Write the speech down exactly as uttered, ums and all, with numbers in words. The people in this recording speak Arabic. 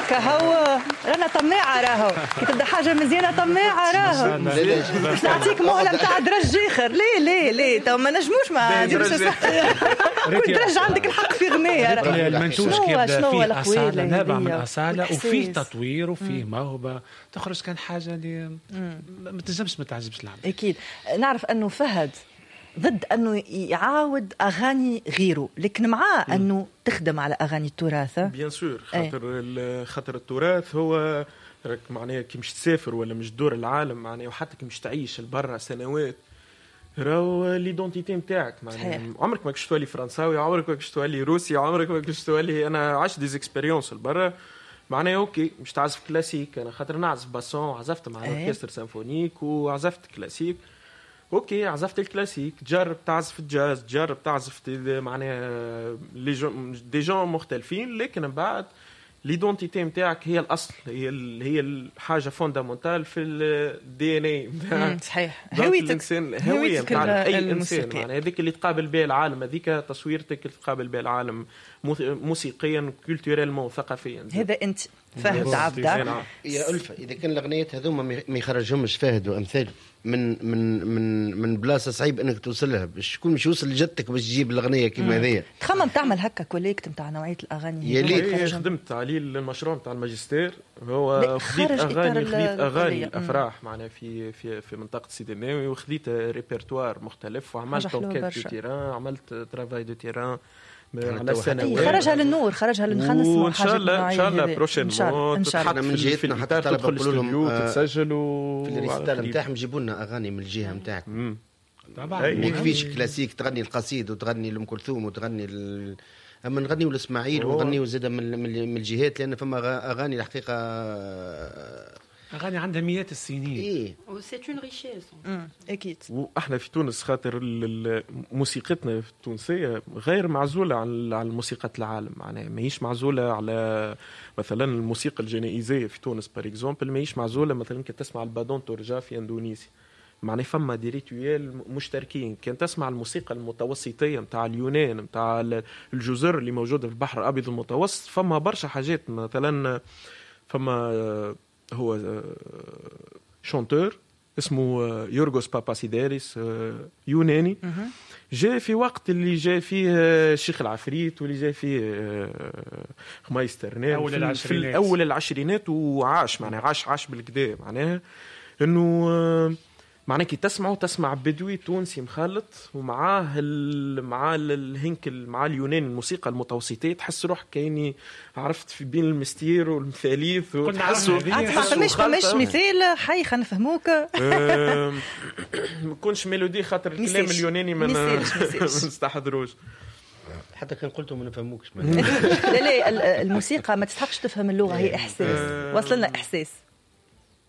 هكا هو رانا طماعه راهو كي تبدا حاجه مزيانه طماعه راهو باش نعطيك مهله نتاع درج اخر. ليه ليه ليه تو ما نجموش ما نديروش كل درج عندك الحق في غنيه. المنتوج كيبدا فيه اصاله نابع من اصاله وفيه تطوير وفيه موهبه تخرج كان حاجه اللي ما تنجمش ما تعجبش العالم. اكيد نعرف انه فهد ضد انه يعاود اغاني غيره لكن معاه انه تخدم على اغاني التراث. بيان سور خاطر خاطر التراث هو راك معناها كي مش تسافر ولا مش دور العالم معناها وحتى كي مش تعيش لبرا سنوات راهو ليدونتيتي نتاعك معناها عمرك ما كنت تولي فرنساوي عمرك ما كنت تولي روسي عمرك ما كنت تولي. انا عشت ديز اكسبيريونس لبرا معناها اوكي مش تعزف كلاسيك انا خاطر نعزف باسون عزفت مع اوركستر سيمفونيك وعزفت كلاسيك اوكي عزفت الكلاسيك. جرب تعزف الجاز جرب تعزف معناها لي جون دي جون مختلفين لكن من بعد ليدونتيتي نتاعك هي الاصل هي هي الحاجه فوندامونتال في الدي ان اي نتاعك. صحيح هويتك هويه نتاع اي انسان معناها هذيك اللي تقابل بها العالم هذيك تصويرتك اللي تقابل بها العالم موسيقيا كولتوريلمون ثقافيا. هذا انت فهد عبده يا ألفة إذا كان الأغنيات هذوما ما يخرجهمش فهد وأمثاله من من من من بلاصة صعيب أنك توصلها باش تكون مش يوصل لجدتك باش تجيب الأغنية كيما هذيا. تخمم تعمل هكا كوليكت نتاع نوعية الأغاني يلي خدمت عليه المشروع نتاع الماجستير هو خديت أغاني خديت أغاني الأفراح معنا في في في منطقة سيدي الناوي وخديت ريبرتوار مختلف وعملت انكيت دو تيران عملت ترافاي دو تيران على سنوات. خرجها للنور خرجها للنخنس وان شاء الله ان شاء الله بروشين مون تحط من جهتنا حتى تدخل الاستوديو تسجلوا في الريستال نتاعهم جيبوا لنا اغاني من الجهه نتاعك. طبعا ما يكفيش كلاسيك تغني القصيد وتغني لأم كلثوم وتغني ال... اما نغنيو لاسماعيل ونغنيو زاده من من الجهات لان فما اغاني الحقيقه اغاني عندها مئات السنين. ايه سي اون ريشيس اكيد. واحنا في تونس خاطر موسيقتنا التونسيه غير معزوله عن موسيقى العالم معناها ماهيش معزوله على مثلا الموسيقى الجنائزيه في تونس بار اكزومبل ماهيش معزوله مثلا كي تسمع البادون تورجا في اندونيسيا معناها فما دي ريتويال مشتركين. كان تسمع الموسيقى المتوسطيه نتاع اليونان نتاع الجزر اللي موجوده في البحر الابيض المتوسط فما برشا حاجات مثلا فما هو شونتور اسمه يورغوس باباسيداريس يوناني جاء في وقت اللي جاء فيه الشيخ العفريت واللي جاء فيه خميس ترنان أول في, العشرينات. في الأول العشرينات وعاش معناها عاش عاش بالكدا معناها انه معناه كي تسمعه تسمع بدوي تونسي مخلط ومعاه ال... مع الهنك مع اليونان الموسيقى المتوسطيه تحس روحك كاني عرفت في بين المستير والمثاليث وتحسوا مش فماش مثال حي خلينا نفهموك ما كونش ميلودي خاطر الكلام اليوناني ما نستحضروش حتى كان قلتوا ما نفهموكش. لا لا الموسيقى ما تستحقش تفهم اللغه هي احساس وصلنا احساس